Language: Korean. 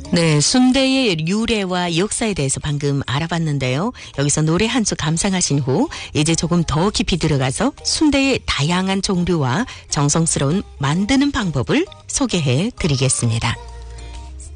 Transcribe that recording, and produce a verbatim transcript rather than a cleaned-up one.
네, 순대의 유래와 역사에 대해서 방금 알아봤는데요. 여기서 노래 한 수 감상하신 후 이제 조금 더 깊이 들어가서 순대의 다양한 종류와 정성스러운 만드는 방법을 소개해 드리겠습니다.